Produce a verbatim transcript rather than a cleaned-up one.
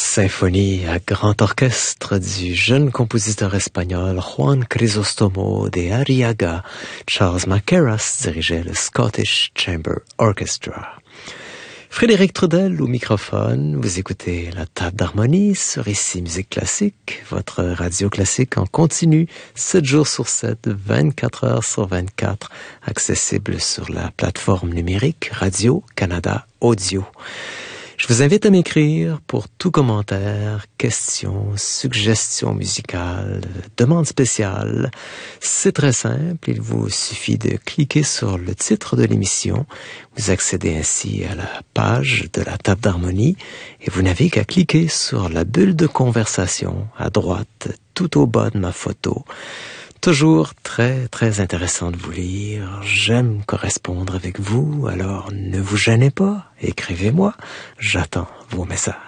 Symphonie à grand orchestre du jeune compositeur espagnol Juan Crisóstomo de Arriaga. Charles Mackerras dirigeait le Scottish Chamber Orchestra. Frédéric Trudel au microphone, vous écoutez la table d'harmonie sur Ici Musique Classique, votre radio classique en continu, sept jours sur sept, vingt-quatre heures sur vingt-quatre, accessible sur la plateforme numérique Radio-Canada Audio. Je vous invite à m'écrire pour tout commentaire, questions, suggestions musicales, demandes spéciales. C'est très simple, il vous suffit de cliquer sur le titre de l'émission. Vous accédez ainsi à la page de la table d'harmonie et vous n'avez qu'à cliquer sur la bulle de conversation à droite, tout au bas de ma photo. Toujours très, très intéressant de vous lire. J'aime correspondre avec vous, alors ne vous gênez pas, écrivez-moi. J'attends vos messages.